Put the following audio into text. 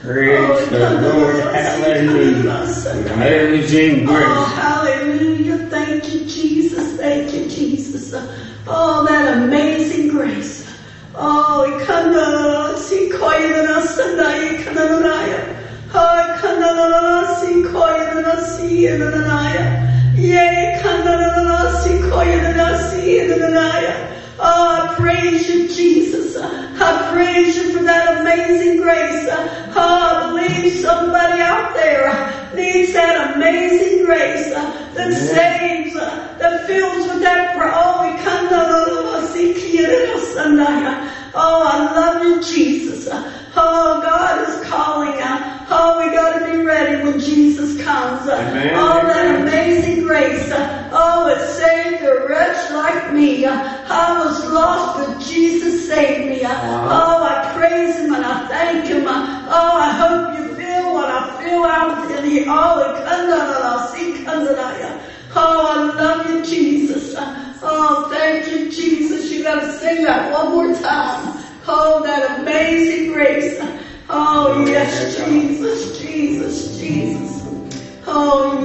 Praise the Lord. Hallelujah. Amazing grace. Oh, hallelujah. Thank you, Jesus. Thank you, Jesus. Oh, that amazing grace. Oh, oh, I praise you, Jesus. I praise you for that amazing grace. Oh, I believe somebody out there needs that amazing grace that saves, that fills with that. Oh, I love you, Jesus. Oh, God is calling out. Oh, we got to be ready when Jesus comes. Amen. Oh, that amazing grace. Oh, it saved a wretch like me. I was lost, but Jesus saved me. Oh, I praise him and I thank him. Oh, I hope you feel what I feel out in here. Oh, I love you, Jesus. Oh, thank you, Jesus. You got to sing that one more time. Oh, that amazing grace. Oh, yes, Jesus, Jesus, Jesus. Oh,